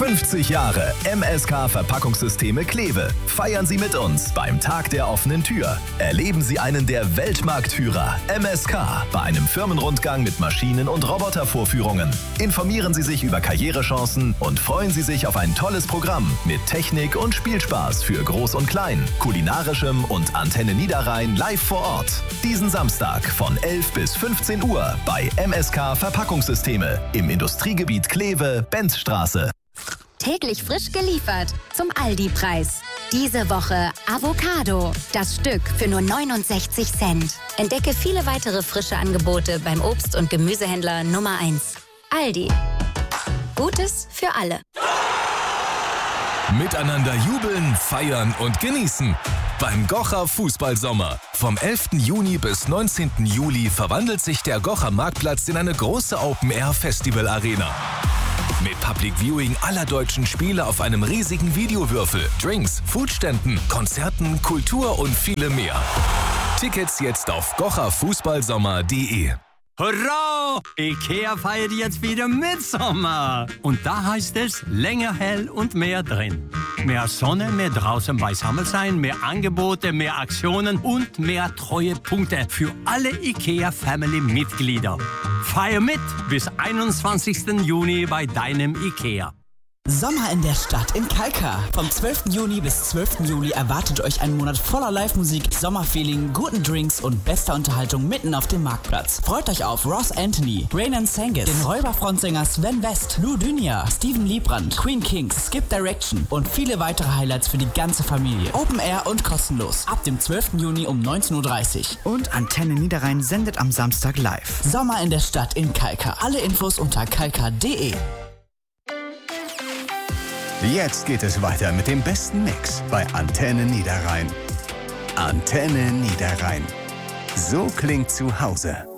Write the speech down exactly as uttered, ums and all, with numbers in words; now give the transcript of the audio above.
fünfzig Jahre M S K Verpackungssysteme Kleve. Feiern Sie mit uns beim Tag der offenen Tür. Erleben Sie einen der Weltmarktführer M S K bei einem Firmenrundgang mit Maschinen- und Robotervorführungen. Informieren Sie sich über Karrierechancen und freuen Sie sich auf ein tolles Programm mit Technik und Spielspaß für Groß und Klein, kulinarischem und Antenne Niederrhein live vor Ort. Diesen Samstag von elf bis fünfzehn Uhr bei M S K Verpackungssysteme im Industriegebiet Kleve, Benzstraße. Täglich frisch geliefert zum Aldi-Preis. Diese Woche Avocado. Das Stück für nur neunundsechzig Cent. Entdecke viele weitere frische Angebote beim Obst- und Gemüsehändler Nummer eins. Aldi. Gutes für alle. Miteinander jubeln, feiern und genießen. Beim Gocher Fußballsommer. Vom elften Juni bis neunzehnten Juli verwandelt sich der Gocher Marktplatz in eine große Open-Air-Festival-Arena. Mit Public Viewing aller deutschen Spiele auf einem riesigen Videowürfel, Drinks, Foodständen, Konzerten, Kultur und viele mehr. Tickets jetzt auf gocher fußballsommer punkt de. Hurra! IKEA feiert jetzt wieder Mitsommer. Und da heißt es länger hell und mehr drin. Mehr Sonne, mehr draußen beisammen sein, mehr Angebote, mehr Aktionen und mehr Treuepunkte für alle IKEA-Family-Mitglieder. Feier mit bis einundzwanzigsten Juni bei deinem IKEA. Sommer in der Stadt in Kalkar. Vom zwölften Juni bis zwölften Juli erwartet euch ein Monat voller Live-Musik, Sommerfeeling, guten Drinks und bester Unterhaltung mitten auf dem Marktplatz. Freut euch auf Ross Anthony, Raynan Sengis, den Räuberfrontsänger Sven West, Lou Dynia, Steven Liebrand, Queen Kings, Skip Direction und viele weitere Highlights für die ganze Familie. Open Air und kostenlos. Ab dem zwölften Juni um neunzehn Uhr dreißig. Und Antenne Niederrhein sendet am Samstag live. Sommer in der Stadt in Kalkar. Alle Infos unter kalkar punkt de. Jetzt geht es weiter mit dem besten Mix bei Antenne Niederrhein. Antenne Niederrhein. So klingt zu Hause.